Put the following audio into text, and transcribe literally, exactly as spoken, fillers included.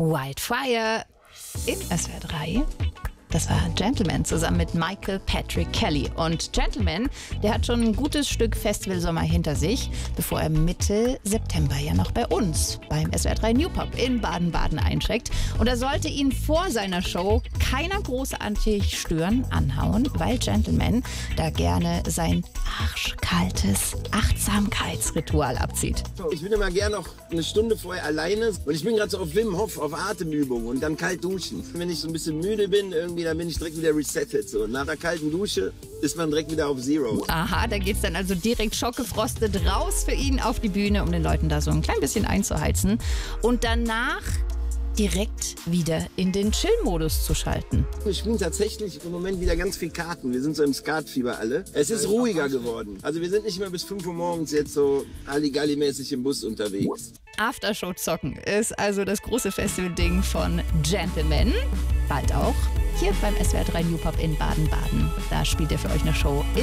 Wildfire in S W R drei. Das war Gentleman zusammen mit Michael Patrick Kelly. Und Gentleman, der hat schon ein gutes Stück Festivalsommer hinter sich, bevor er Mitte September ja noch bei uns beim S W R drei New Pop in Baden-Baden eincheckt. Und da sollte ihn vor seiner Show keiner großartig stören, anhauen, weil Gentleman da gerne sein arschkaltes Achtsamkeitsritual abzieht. Ich bin immer gerne noch eine Stunde vorher alleine und ich bin gerade so auf Wim Hof, auf Atemübungen und dann kalt duschen. Wenn ich so ein bisschen müde bin, irgendwie, dann bin ich direkt wieder resettet. So. Nach der kalten Dusche ist man direkt wieder auf Zero. Aha, da geht's dann also direkt schockgefrostet raus für ihn auf die Bühne, um den Leuten da so ein klein bisschen einzuheizen. Und danach direkt wieder in den Chill-Modus zu schalten. Wir spielen tatsächlich im Moment wieder ganz viel Karten. Wir sind so im Skatfieber alle. Es ist ruhiger geworden. Also wir sind nicht mehr bis fünf Uhr morgens jetzt so Halligalli-mäßig im Bus unterwegs. Aftershow zocken ist also das große Festival-Ding von Gentleman. Bald auch hier beim S W R drei New Pop in Baden-Baden. Da spielt er für euch eine Show.